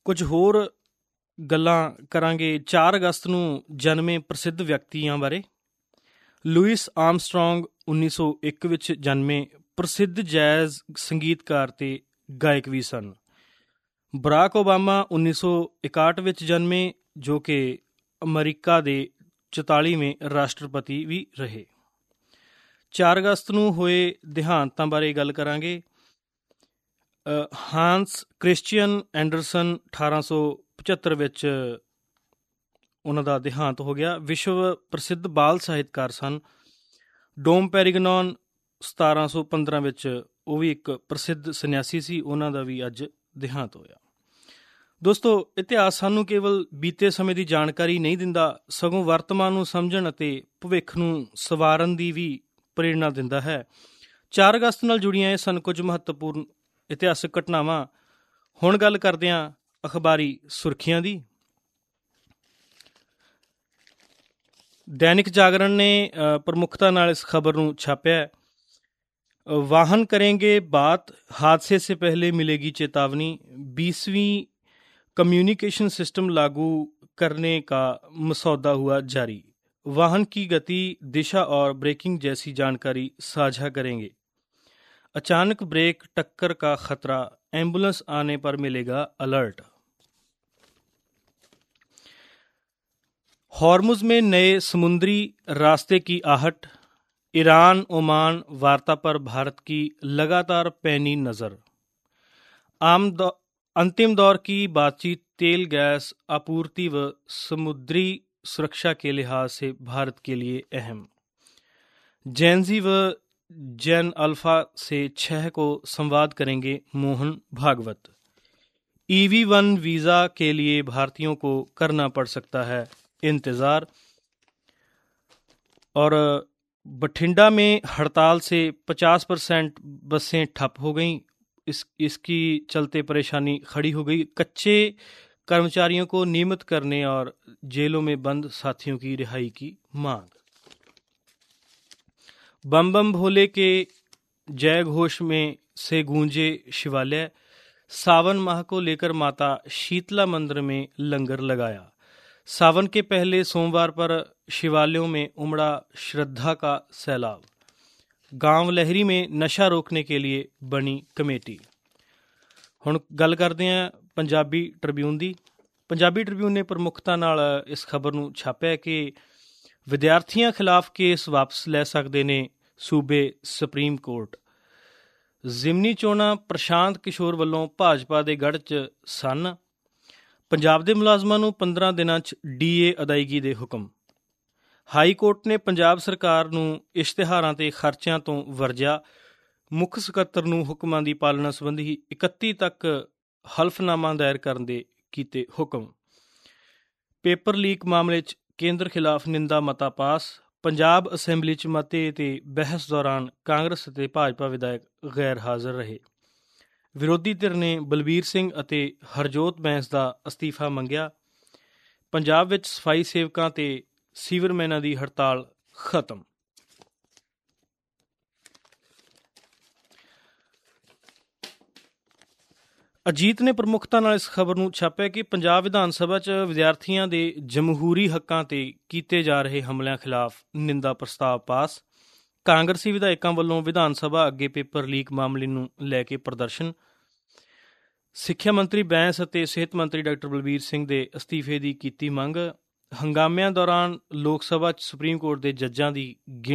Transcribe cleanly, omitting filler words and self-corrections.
ਕੁਝ ਹੋਰ ਗੱਲਾਂ ਕਰਾਂਗੇ 4 ਅਗਸਤ ਨੂੰ ਜਨਮੇ ਪ੍ਰਸਿੱਧ ਵਿਅਕਤੀਆਂ ਬਾਰੇ। ਲੂਇਸ ਆਰਮਸਟਰੋਂਗ 1901 ਵਿੱਚ ਜਨਮੇ ਪ੍ਰਸਿੱਧ ਜੈਜ਼ ਸੰਗੀਤਕਾਰ ਅਤੇ ਗਾਇਕ ਵੀ ਸਨ। ਬਰਾਕ ਓਬਾਮਾ 1961 ਵਿੱਚ ਜਨਮੇ, ਜੋ ਕਿ ਅਮਰੀਕਾ ਦੇ 44ਵੇਂ ਰਾਸ਼ਟਰਪਤੀ ਵੀ ਰਹੇ। 4 ਅਗਸਤ ਨੂੰ ਹੋਏ ਦੇਹਾਂਤਾਂ ਬਾਰੇ ਗੱਲ ਕਰਾਂਗੇ। ਹਾਂਸ ਕ੍ਰਿਸਚੀਅਨ ਐਂਡਰਸਨ 1875 ਵਿੱਚ ਉਹਨਾਂ ਦਾ ਦੇਹਾਂਤ ਹੋ ਗਿਆ। ਵਿਸ਼ਵ ਪ੍ਰਸਿੱਧ ਬਾਲ ਸਾਹਿਤਕਾਰ ਸਨ। ਡੋਮ ਪੈਰੀਗਨੌਨ 1715 ਵਿੱਚ, ਉਹ ਵੀ ਇੱਕ ਪ੍ਰਸਿੱਧ ਸੰਨਿਆਸੀ ਸੀ, ਉਹਨਾਂ ਦਾ ਵੀ ਅੱਜ ਦੇਹਾਂਤ ਹੋਇਆ। ਦੋਸਤੋ, ਇਤਿਹਾਸ ਸਾਨੂੰ ਕੇਵਲ ਬੀਤੇ ਸਮੇਂ ਦੀ ਜਾਣਕਾਰੀ ਨਹੀਂ ਦਿੰਦਾ, ਸਗੋਂ ਵਰਤਮਾਨ ਨੂੰ ਸਮਝਣ ਅਤੇ ਭਵਿੱਖ ਨੂੰ ਸੰਵਾਰਨ ਦੀ ਵੀ ਪ੍ਰੇਰਨਾ ਦਿੰਦਾ ਹੈ। 4 ਅਗਸਤ ਨਾਲ ਜੁੜੀਆਂ ਇਹ ਸਨ ਕੁਝ ਮਹੱਤਵਪੂਰਨ ਇਤਿਹਾਸਕ ਘਟਨਾਵਾਂ। ਹੁਣ ਗੱਲ ਕਰਦੇ ਹਾਂ ਅਖਬਾਰੀ ਸੁਰਖੀਆਂ ਦੀ। ਦੈਨਿਕ ਜਾਗਰਣ ਨੇ ਪ੍ਰਮੁੱਖਤਾ ਨਾਲ ਇਸ ਖਬਰ ਨੂੰ ਛਾਪਿਆ। ਵਾਹਨ करेंगे बात, हादसे से पहले मिलेगी चेतावनी। 20वीं कम्युनिकेशन सिस्टम लागू करने का मसौदा हुआ जारी। वाहन की गति, दिशा और ब्रेकिंग जैसी जानकारी साझा करेंगे। अचानक ब्रेक टक्कर का खतरा, एम्बुलेंस आने पर मिलेगा अलर्ट। हॉर्मुज में नए समुद्री रास्ते की आहट, ईरान ओमान वार्ता पर भारत की लगातार पैनी नज़र। अंतिम दौर की बातचीत तेल गैस आपूर्ति व समुद्री सुरक्षा के लिहाज से भारत के लिए अहम। जैनजी व जैन अल्फा से 6 को संवाद करेंगे मोहन भागवत। EV1 वीज़ा के लिए भारतीयों को करना पड़ सकता है इंतज़ार। और बठिंडा में हड़ताल से 50% बसें ठप हो गईं। इसकी चलते परेशानी खड़ी हो गई। कच्चे कर्मचारियों को नियमित करने और जेलों में बंद साथियों की रिहाई की मांग। बम बम भोले के जय घोष में से गूंजे शिवालय। सावन माह को लेकर माता शीतला मंदिर में लंगर लगाया। सावन के पहले सोमवार पर शिवालयों में उमड़ा श्रद्धा का सैलाब। गांव लहरी में नशा रोकने के लिए बनी कमेटी। ਹੁਣ ਗੱਲ ਕਰਦੇ ਹਾਂ ਪੰਜਾਬੀ ਟ੍ਰਿਬਿਊਨ ਦੀ। ਪੰਜਾਬੀ ਟ੍ਰਿਬਿਊਨ ਨੇ ਪ੍ਰਮੁੱਖਤਾ ਨਾਲ ਇਸ ਖਬਰ ਨੂੰ ਛਾਪਿਆ ਕਿ ਵਿਦਿਆਰਥੀਆਂ ਖਿਲਾਫ ਕੇਸ ਵਾਪਸ ਲੈ ਸਕਦੇ ਨੇ ਸੂਬੇ ਸੁਪਰੀਮ ਕੋਰਟ। ਜ਼ਿਮਨੀ ਚੋਣਾਂ ਪ੍ਰਸ਼ਾਂਤ ਕਿਸ਼ੋਰ ਵੱਲੋਂ ਭਾਜਪਾ ਦੇ ਗੜ੍ਹ 'ਚ ਸਨ। ਪੰਜਾਬ ਦੇ ਮੁਲਾਜ਼ਮਾਂ ਨੂੰ 15 ਦਿਨਾਂ 'ਚ DA ਅਦਾਇਗੀ ਦੇ ਹੁਕਮ। ਹਾਈ ਕੋਰਟ ਨੇ ਪੰਜਾਬ ਸਰਕਾਰ ਨੂੰ ਇਸ਼ਤਿਹਾਰਾਂ ਤੇ ਖਰਚਿਆਂ ਤੋਂ ਵਰਜਿਆ। ਮੁੱਖ ਸਕੱਤਰ ਨੂੰ ਹੁਕਮਾਂ ਦੀ ਪਾਲਣਾ ਸੰਬੰਧੀ 31 ਤੱਕ ਹਲਫਨਾਮਾ ਦਾਇਰ ਕਰਨ ਦੇ ਕੀਤੇ ਹੁਕਮ। ਪੇਪਰ ਲੀਕ ਮਾਮਲੇ 'ਚ ਕੇਂਦਰ ਖਿਲਾਫ ਨਿੰਦਾ ਮਤਾ ਪਾਸ। ਪੰਜਾਬ ਅਸੈਂਬਲੀ 'ਚ ਮਤੇ ਤੇ ਬਹਿਸ ਦੌਰਾਨ ਕਾਂਗਰਸ ਅਤੇ ਭਾਜਪਾ ਵਿਧਾਇਕ ਗੈਰ ਹਾਜ਼ਰ ਰਹੇ। ਵਿਰੋਧੀ ਧਿਰ ਨੇ ਬਲਬੀਰ ਸਿੰਘ ਅਤੇ ਹਰਜੋਤ ਬੈਂਸ ਦਾ ਅਸਤੀਫਾ ਮੰਗਿਆ। ਪੰਜਾਬ ਵਿੱਚ ਸਫਾਈ ਸੇਵਕਾਂ ਤੇ ਸੀਵਰਮੈਨਾਂ ਦੀ ਹੜਤਾਲ ਖਤਮ। ਅਜੀਤ ਨੇ ਪ੍ਰਮੁੱਖਤਾ ਨਾਲ ਇਸ ਖਬਰ ਨੂੰ ਛਾਪਿਆ ਕਿ ਪੰਜਾਬ ਵਿਧਾਨ ਸਭਾ 'ਚ ਵਿਦਿਆਰਥੀਆਂ ਦੇ ਜਮਹੂਰੀ ਹੱਕਾਂ ਤੇ ਕੀਤੇ ਜਾ ਰਹੇ ਹਮਲਿਆਂ ਖਿਲਾਫ ਨਿੰਦਾ ਪ੍ਰਸਤਾਵ ਪਾਸ। ਕਾਂਗਰਸੀ ਵਿਧਾਇਕਾਂ ਵੱਲੋਂ ਵਿਧਾਨ ਸਭਾ ਅੱਗੇ ਪੇਪਰ ਲੀਕ ਮਾਮਲੇ ਨੂੰ ਲੈ ਕੇ ਪ੍ਰਦਰਸ਼ਨ। ਸਿੱਖਿਆ ਮੰਤਰੀ ਬੈਂਸ ਅਤੇ ਸਿਹਤ ਮੰਤਰੀ ਡਾਕਟਰ ਬਲਬੀਰ ਸਿੰਘ ਦੇ ਅਸਤੀਫੇ ਦੀ ਕੀਤੀ ਮੰਗ। ਹੰਗਾਮਿਆਂ ਦੌਰਾਨ ਲੋਕ ਸਭਾ 'ਚ ਸੁਪਰੀਮ ਕੋਰਟ ਦੇ ਜੱਜਾਂ ਦੀ